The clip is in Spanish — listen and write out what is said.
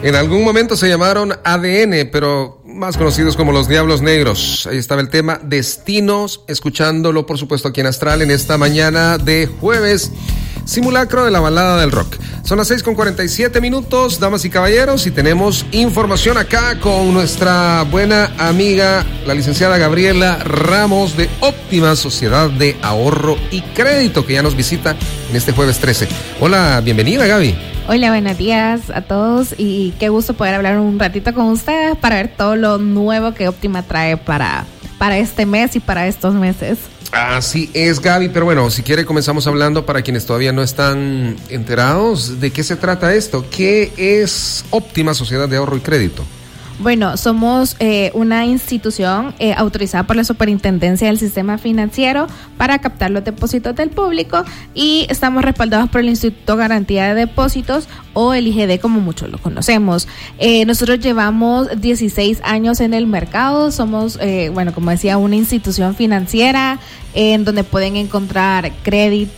En algún momento se llamaron ADN, pero más conocidos como los Diablos Negros. Ahí estaba el tema Destinos, escuchándolo por supuesto aquí en Astral en esta mañana de jueves, simulacro de la balada del rock. Son las 6:47, damas y caballeros, y tenemos información acá con nuestra buena amiga, la licenciada Gabriela Ramos de Óptima Sociedad de Ahorro y Crédito, que ya nos visita en este jueves 13. Hola, bienvenida, Gaby. Hola, buenos días a todos y qué gusto poder hablar un ratito con ustedes para ver todo lo nuevo que Óptima trae para este mes y para estos meses. Así es, Gaby, pero bueno, si quiere comenzamos hablando para quienes todavía no están enterados de qué se trata esto. ¿Qué es Óptima Sociedad de Ahorro y Crédito? Bueno, somos una institución autorizada por la Superintendencia del Sistema Financiero para captar los depósitos del público y estamos respaldados por el Instituto Garantía de Depósitos o el IGD, como muchos lo conocemos. Nosotros llevamos 16 años en el mercado, somos, como decía, una institución financiera en donde pueden encontrar crédito,